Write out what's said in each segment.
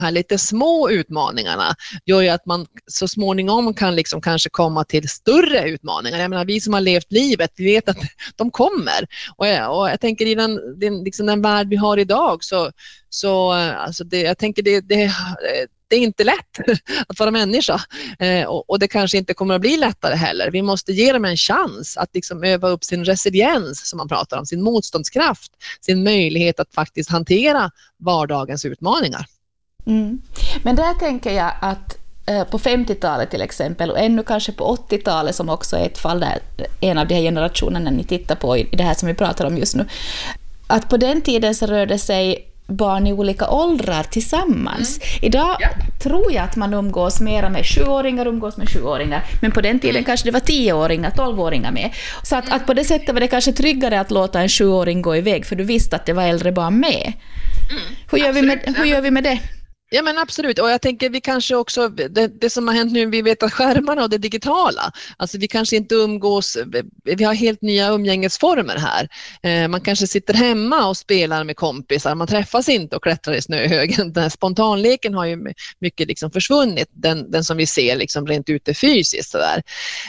här lite små utmaningarna gör ju att man så småningom kan liksom kanske komma till större utmaningar. Jag menar, vi som har levt livet, vi vet att de kommer. Och jag tänker i den värld vi har idag så alltså jag tänker det är inte lätt att vara människa och det kanske inte kommer att bli lättare heller. Vi måste ge dem en chans att liksom öva upp sin resiliens som man pratar om, sin motståndskraft, sin möjlighet att faktiskt hantera vardagens utmaningar. Mm. Men där tänker jag att på 50-talet till exempel och ännu kanske på 80-talet som också är ett fall där en av de här generationerna ni tittar på i det här som vi pratar om just nu, att på den tiden så rörde sig barn i olika åldrar tillsammans. Idag tror jag att man umgås mera med 7-åringar, men på den tiden kanske det var 10-åringar, 12-åringar med. Så att på det sättet var det kanske tryggare att låta en 7-åring gå iväg för du visste att det var äldre barn med. Hur gör vi med det? Ja men absolut, och jag tänker vi kanske också, det som har hänt nu, vi vet att skärmarna och det digitala, alltså vi kanske inte umgås, vi har helt nya umgängesformer här. Man kanske sitter hemma och spelar med kompisar, man träffas inte och klättrar i snöhögen. Den här spontanleken har ju mycket liksom försvunnit, den som vi ser liksom rent ute fysiskt sådär.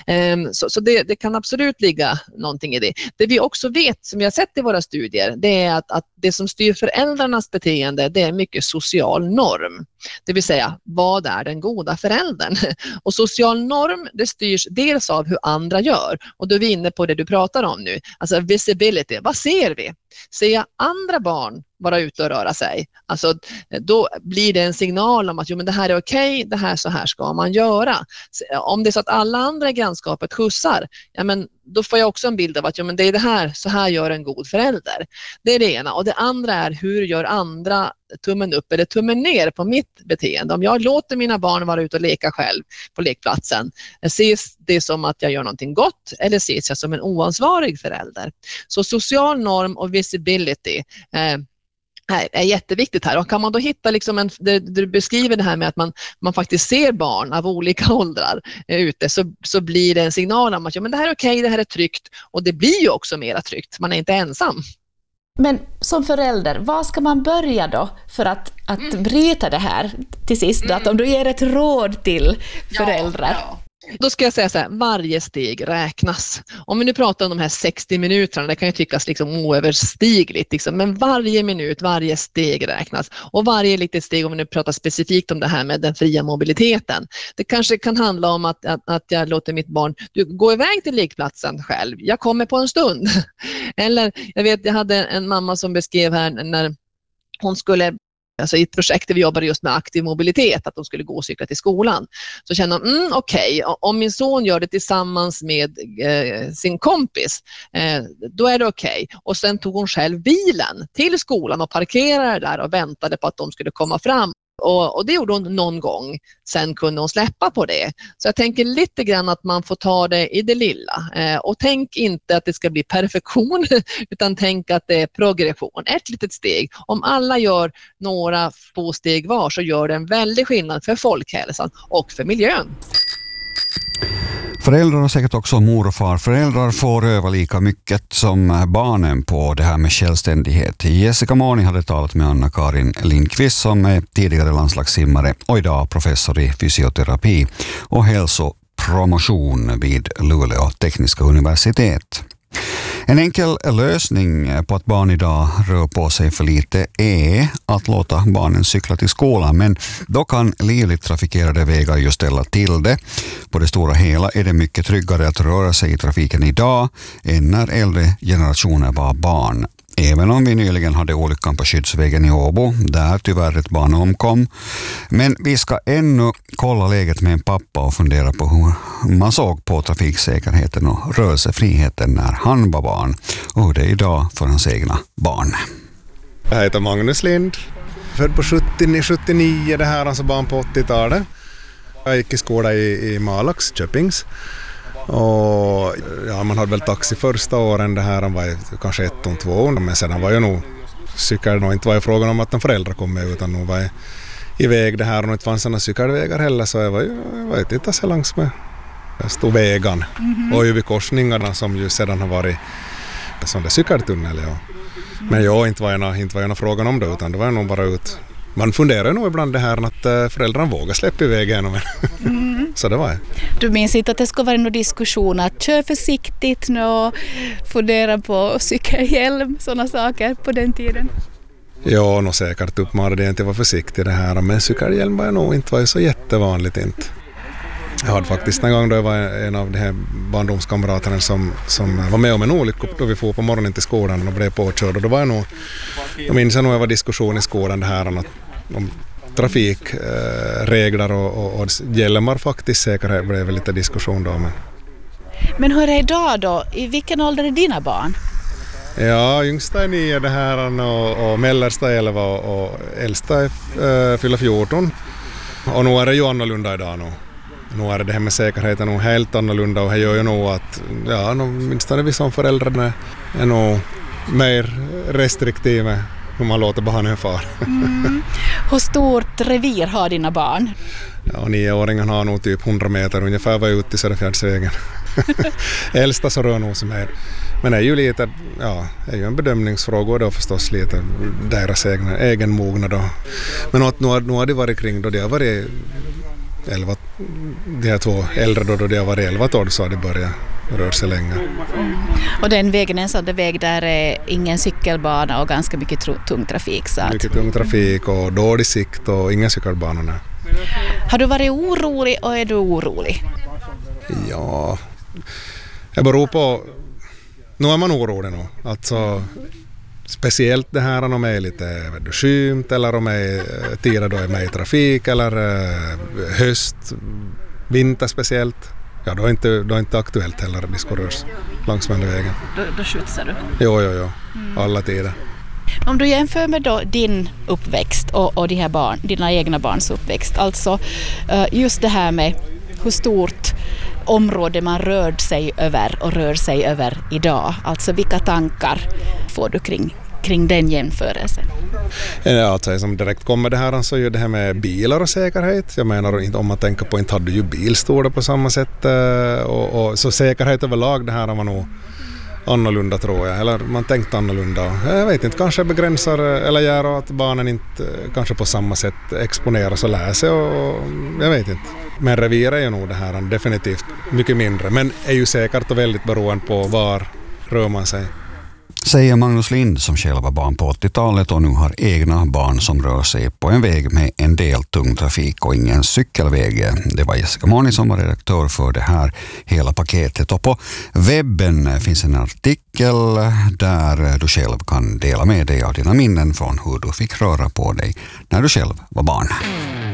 Så det kan absolut ligga någonting i det. Det vi också vet, som vi har sett i våra studier, det är att det som styr föräldrarnas beteende, det är mycket social norm. Det vill säga, vad är den goda föräldern? Och social norm, det styrs dels av hur andra gör. Och då är vi inne på det du pratar om nu. Alltså visibility, vad ser vi? Ser jag andra barn vara ute och röra sig? Alltså, då blir det en signal om att jo, men det här är okej, det här så här ska man göra. Om det är så att alla andra i grannskapet skjutsar, ja, men då får jag också en bild av att jo, men det är det här, så här gör en god förälder. Det är det ena. Och det andra är hur gör andra tummen upp eller tummen ner på mitt beteende. Om jag låter mina barn vara ute och leka själv på lekplatsen, ses det som att jag gör någonting gott eller ses jag som en oansvarig förälder? Så social norm och visibility är jätteviktigt här. Och kan man då hitta liksom du beskriver det här med att man faktiskt ser barn av olika åldrar ute, så blir det en signal om att ja, men det här är okej, det här är tryggt, och det blir ju också mera tryggt. Man är inte ensam. Men som förälder, vad ska man börja då för att bryta det här till sist? Att om du ger ett råd till föräldrar. Ja. Då ska jag säga så här, varje steg räknas. Om vi nu pratar om de här 60 minuterna, det kan ju tyckas liksom oöverstigligt, liksom, men varje minut, varje steg räknas. Och varje litet steg, om vi nu pratar specifikt om det här med den fria mobiliteten. Det kanske kan handla om att jag låter mitt barn gå iväg till lekplatsen själv. Jag kommer på en stund. Eller jag hade en mamma som beskrev här när hon skulle, alltså i ett projekt där vi jobbade just med aktiv mobilitet, att de skulle gå och cykla till skolan. Så kände de, okej, om min son gör det tillsammans med sin kompis, då är det okej. Och sen tog hon själv bilen till skolan och parkerade där och väntade på att de skulle komma fram. Och det gjorde hon någon gång. Sen kunde hon släppa på det. Så jag tänker lite grann att man får ta det i det lilla. Och tänk inte att det ska bli perfektion, utan tänk att det är progression. Ett litet steg. Om alla gör några få steg var, så gör det en väldig skillnad för folkhälsan och för miljön. Föräldrar och säkert också mor- och farföräldrar får öva lika mycket som barnen på det här med självständighet. Jessica Moni hade talat med Anna-Karin Lindqvist som är tidigare landslagssimmare och idag professor i fysioterapi och hälsopromotion vid Luleå tekniska universitet. En enkel lösning på att barn idag rör på sig för lite är att låta barnen cykla till skolan, men då kan livligt trafikerade vägar ju ställa till det. På det stora hela är det mycket tryggare att röra sig i trafiken idag än när äldre generationer var barn. Även om vi nyligen hade olyckan på Skyddsvägen i Åbo, där tyvärr ett barn omkom. Men vi ska ännu kolla läget med en pappa och fundera på hur man såg på trafiksäkerheten och rörelsefriheten när han var barn och hur det är idag för hans egna barn. Jag heter Magnus Lind, född på 79, det här alltså barn på 80-talet. Jag gick i skola i Malax, Köpings. Och ja, man hade väl taxi första åren, det här var ju kanske 1 och 2, men sedan var ju nog cykel nog inte var ju frågan om att en förälder kom med, utan nog var jag iväg det här och inte fanns några cykelvägar heller, så jag var ju titta så längs med stod vägen och ju vid korsningarna som ju sedan har varit som det cykeltunnel. Ja. Men inte var ju frågan om det, utan det var nog bara ut man funderar nog ibland det här att föräldrarna vågar släppa iväg genom så det var det. Du minns inte att det skulle vara någon diskussion att kör försiktigt och fundera på cykelhjälm, sådana saker på den tiden? Ja, nog säkert uppmanade jag inte att vara försiktig det här, men cykelhjälm var nog inte var så jättevanligt inte. Jag hade faktiskt en gång då jag var en av de här barndomskamraterna som var med om en olycka då vi får på morgonen till skolan och blev påkörd. Och då var jag minns nog det var diskussion i skolan det här om trafikregler och hjälmar faktiskt säkert blev det lite diskussion då. Men hur är det idag då? I vilken ålder är dina barn? Ja, yngsta är 9 det här och mellersta 11 och äldsta fyller 14. Och nu är det ju annorlunda idag nu. Nu är det här med säkerheten nog helt annorlunda och det gör ju nog att minst är vi som föräldrar är nog mer restriktiva hur man låter barnen fara. Hur stort revir har dina barn? Ja, 9-åringen har nog typ 100 meter ungefär var ute i Söderfjärdsvägen. Äldsta så rör nog som är. Men det är ju lite, är ju en bedömningsfråga då förstås lite deras egen mognad. Men nu har det varit kring då det har varit 11, de här 2 äldre då det har varit 11 år så har det börjat röra sig länge. Och den vägen är en sån väg där är ingen cykelbana och ganska mycket tung trafik. Så att... Mycket tung trafik och dålig sikt och inga cykelbanor. Har du varit orolig och är du orolig? Ja, jag beror på... Nu är man orolig nu. Alltså, speciellt det här om det är lite skymt eller om det är tider då är med i trafik eller höst, vinter speciellt. Ja, då är inte aktuellt heller att vi ska rörs längs med vägen. Då skjutsar du? Jo. Alla tider. Om du jämför med då din uppväxt och de här dina egna barns uppväxt, alltså just det här med hur stort område man rör sig över idag, alltså vilka tankar får du kring den jämförelsen? Ja, alltså som direkt kommer det här så är det här med bilar och säkerhet. Jag menar inte om man tänker på inte hade ju bilstora på samma sätt och så säkerhet överlag det här var nog annorlunda tror jag, eller man tänkte annorlunda. Jag vet inte, kanske begränsar eller gör att barnen inte kanske på samma sätt exponeras och läser och jag vet inte. Men revir är ju nog det här definitivt mycket mindre, men är ju säkert och väldigt beroende på var rör man sig. Säger Magnus Lind som själv var barn på 80-talet och nu har egna barn som rör sig på en väg med en del tung trafik och ingen cykelväg. Det var Jessica Moni som var redaktör för det här hela paketet. Och på webben finns en artikel där du själv kan dela med dig av dina minnen från hur du fick röra på dig när du själv var barn.